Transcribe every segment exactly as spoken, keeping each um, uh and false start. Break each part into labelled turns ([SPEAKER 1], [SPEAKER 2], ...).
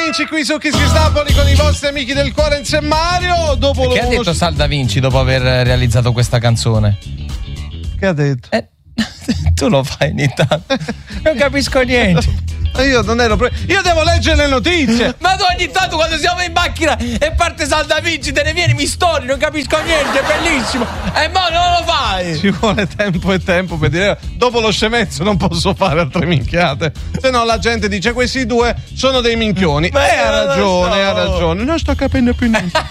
[SPEAKER 1] Vinci qui su Kiss Kiss Napoli con i vostri amici del cuore insieme Mario. Dopo
[SPEAKER 2] lo... Che ha detto Sal Da Vinci dopo aver realizzato questa canzone?
[SPEAKER 1] Che ha detto?
[SPEAKER 2] Eh, tu lo fai ogni tanto. Non capisco niente.
[SPEAKER 1] Io non ero pre- Io devo leggere le notizie.
[SPEAKER 2] Ma tu ogni tanto quando siamo in macchina e parte Sal Da Vinci te ne vieni, mi stori, non capisco niente, è bellissimo. E mo non lo fai.
[SPEAKER 1] Ci vuole tempo e tempo per dire. Dopo lo scemezzo non posso fare altre minchiate. Se no la gente dice questi due sono dei minchioni.
[SPEAKER 2] Ma
[SPEAKER 1] e ha ragione,
[SPEAKER 2] so.
[SPEAKER 1] ha ragione. Non sto capendo più niente.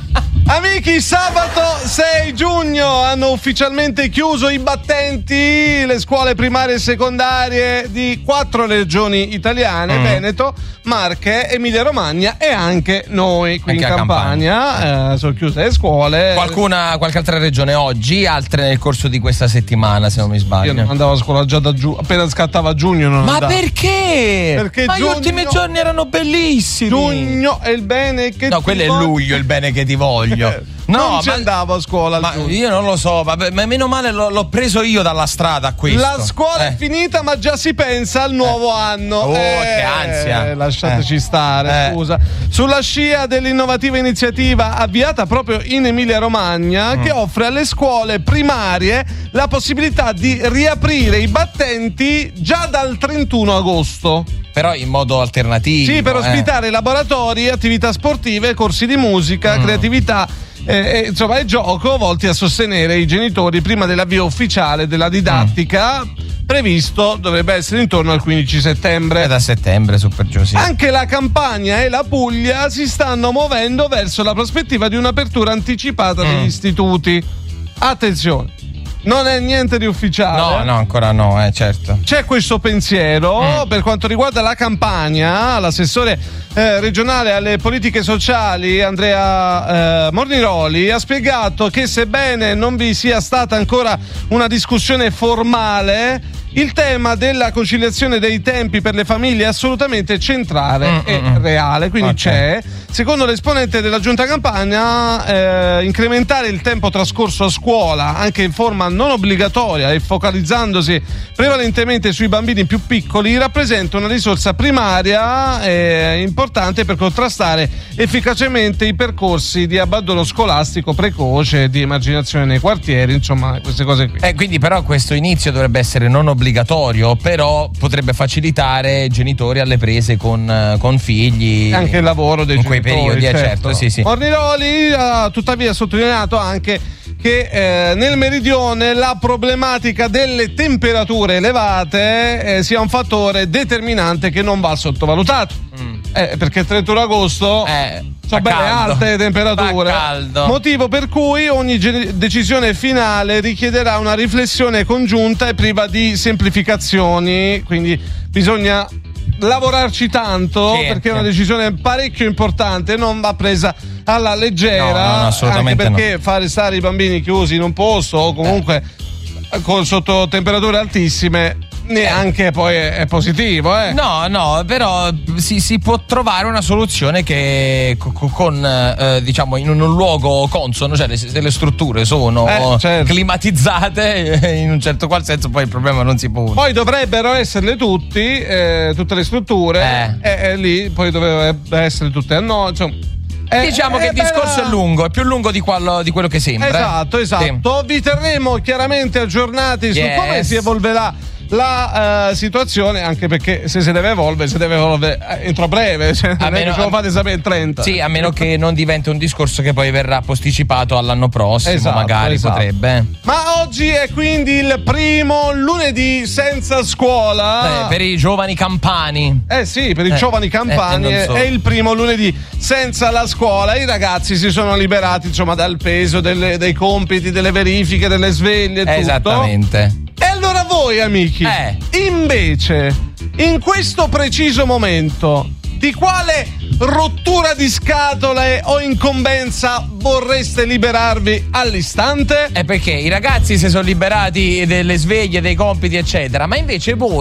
[SPEAKER 1] Amici, sabato sei giugno hanno ufficialmente chiuso i battenti le scuole primarie e secondarie di quattro regioni italiane, mm. Veneto, Marche, Emilia Romagna e anche noi qui anche in Campania, Campania. Eh, sono chiuse le scuole.
[SPEAKER 2] Qualcuna, qualche altra regione oggi, altre nel corso di questa settimana, se non mi sbaglio.
[SPEAKER 1] Io non andavo a scuola già da giugno, appena scattava giugno non
[SPEAKER 2] Ma
[SPEAKER 1] andavo.
[SPEAKER 2] perché?
[SPEAKER 1] Perché
[SPEAKER 2] Ma
[SPEAKER 1] giugno,
[SPEAKER 2] gli ultimi giorni erano bellissimi.
[SPEAKER 1] Giugno è il bene che
[SPEAKER 2] No,
[SPEAKER 1] ti
[SPEAKER 2] quello
[SPEAKER 1] voglio.
[SPEAKER 2] è luglio, il bene che ti voglio. No,
[SPEAKER 1] non ci
[SPEAKER 2] ma,
[SPEAKER 1] andavo a scuola.
[SPEAKER 2] Ma io non lo so, ma, ma meno male l'ho, l'ho preso io dalla strada questo.
[SPEAKER 1] La scuola
[SPEAKER 2] eh.
[SPEAKER 1] è finita, ma già si pensa al nuovo eh. anno.
[SPEAKER 2] Oh,
[SPEAKER 1] eh,
[SPEAKER 2] che ansia.
[SPEAKER 1] Lasciateci
[SPEAKER 2] eh.
[SPEAKER 1] stare,
[SPEAKER 2] eh.
[SPEAKER 1] scusa. Sulla scia dell'innovativa iniziativa avviata proprio in Emilia Romagna, mm. che offre alle scuole primarie la possibilità di riaprire i battenti già dal trentuno agosto.
[SPEAKER 2] Però in modo alternativo.
[SPEAKER 1] Sì, per
[SPEAKER 2] eh.
[SPEAKER 1] ospitare laboratori, attività sportive, corsi di musica, mm. creatività eh, eh, insomma, e gioco volti a sostenere i genitori prima dell'avvio ufficiale della didattica. Mm. Previsto dovrebbe essere intorno al quindici settembre.
[SPEAKER 2] È da settembre, su per giù, sì.
[SPEAKER 1] Anche la Campania e la Puglia si stanno muovendo verso la prospettiva di un'apertura anticipata mm. degli istituti. Attenzione, non è niente di ufficiale.
[SPEAKER 2] No, no, ancora no, eh, certo.
[SPEAKER 1] C'è questo pensiero mm. per quanto riguarda la Campania. L'assessore eh, regionale alle politiche sociali Andrea eh, Morniroli ha spiegato che sebbene non vi sia stata ancora una discussione formale, il tema della conciliazione dei tempi per le famiglie è assolutamente centrale mm, e mm, reale, quindi okay. c'è. Secondo l'esponente della Giunta Campania, eh, incrementare il tempo trascorso a scuola anche in forma non obbligatoria e focalizzandosi prevalentemente sui bambini più piccoli rappresenta una risorsa primaria eh, importante per contrastare efficacemente i percorsi di abbandono scolastico precoce, di emarginazione nei quartieri, insomma queste cose qui.
[SPEAKER 2] Eh, quindi però questo inizio dovrebbe essere non obbligatorio, però potrebbe facilitare i genitori alle prese con, con figli.
[SPEAKER 1] Anche il lavoro dei
[SPEAKER 2] in
[SPEAKER 1] genitori.
[SPEAKER 2] Quei periodi, certo, certo sì, sì.
[SPEAKER 1] Morniroli ha tuttavia sottolineato anche che eh, nel meridione la problematica delle temperature elevate eh, sia un fattore determinante che non va sottovalutato. Mm. Eh, perché il trentuno agosto
[SPEAKER 2] eh,
[SPEAKER 1] sono belle
[SPEAKER 2] caldo.
[SPEAKER 1] alte le temperature. Motivo per cui ogni ge- decisione finale richiederà una riflessione congiunta e priva di semplificazioni. Quindi bisogna lavorarci tanto, certo, perché è una decisione parecchio importante, non va presa alla leggera.
[SPEAKER 2] No, no, assolutamente
[SPEAKER 1] anche perché
[SPEAKER 2] no.
[SPEAKER 1] fare stare i bambini chiusi in un posto o comunque eh. con sotto temperature altissime neanche poi è, è positivo, eh.
[SPEAKER 2] No, no, però si, si può trovare una soluzione che con, con eh, diciamo in un luogo consono, cioè le, se le strutture sono
[SPEAKER 1] eh, certo.
[SPEAKER 2] climatizzate in un certo qual senso, poi il problema non si pone.
[SPEAKER 1] Poi dovrebbero esserle tutti, eh, tutte le strutture,
[SPEAKER 2] eh.
[SPEAKER 1] e, e lì poi dovrebbero essere tutte a no, insomma.
[SPEAKER 2] Eh, diciamo eh, che il discorso bella... è lungo, è più lungo di quello, di quello che sembra.
[SPEAKER 1] Esatto, esatto. Sì. Vi terremo chiaramente aggiornati yes. su come si evolverà la uh, situazione, anche perché se si deve evolvere, si deve evolvere eh, entro breve, cioè
[SPEAKER 2] a
[SPEAKER 1] non meno, è che lo fate sapere il trenta.
[SPEAKER 2] Sì, a meno che non diventi un discorso che poi verrà posticipato all'anno prossimo, esatto, magari esatto. potrebbe.
[SPEAKER 1] Ma oggi è quindi il primo lunedì senza scuola.
[SPEAKER 2] Eh, per i giovani campani.
[SPEAKER 1] Eh sì, per i
[SPEAKER 2] eh,
[SPEAKER 1] giovani campani eh, so. è il primo lunedì senza la scuola. I ragazzi si sono liberati, insomma, dal peso delle, dei compiti, delle verifiche, delle sveglie e
[SPEAKER 2] esattamente.
[SPEAKER 1] tutto. E allora voi, amici,
[SPEAKER 2] eh.
[SPEAKER 1] invece, in questo preciso momento, di quale rottura di scatole o incombenza vorreste liberarvi all'istante?
[SPEAKER 2] È perché i ragazzi si sono liberati delle sveglie, dei compiti, eccetera, ma invece voi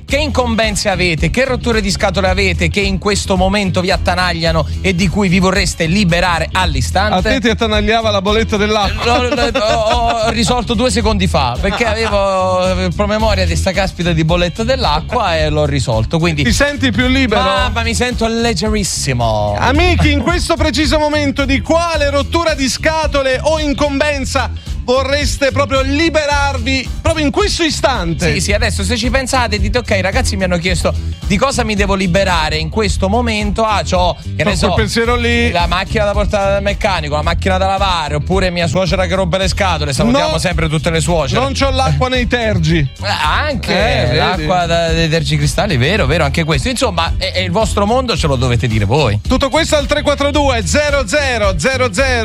[SPEAKER 2] che incombenze avete, che rotture di scatole avete, che in questo momento vi attanagliano e di cui vi vorreste liberare all'istante.
[SPEAKER 1] A te ti attanagliava la bolletta dell'acqua?
[SPEAKER 2] Ho, ho, ho risolto due secondi fa perché avevo promemoria di sta caspita di bolletta dell'acqua e l'ho risolto. Quindi
[SPEAKER 1] ti senti più libero?
[SPEAKER 2] Mamma, mi sento leggerissimo.
[SPEAKER 1] Amici, in questo preciso momento di quale rottura di scatole o incombenza vorreste proprio liberarvi proprio in questo istante?
[SPEAKER 2] Sì, sì, adesso se ci pensate dite ok, ragazzi mi hanno chiesto di cosa mi devo liberare in questo momento. Ah, c'ho, che ne so,
[SPEAKER 1] quel pensiero lì,
[SPEAKER 2] la macchina da portare dal meccanico, la macchina da lavare, oppure mia suocera che rompe le scatole. Salutiamo no, sempre tutte le suocere.
[SPEAKER 1] Non c'ho l'acqua nei tergi.
[SPEAKER 2] Anche
[SPEAKER 1] eh,
[SPEAKER 2] l'acqua da, dei tergicristalli, vero, vero, anche questo. Insomma, è, è il vostro mondo, ce lo dovete dire voi.
[SPEAKER 1] Tutto questo al tre quattro due zero zero zero zero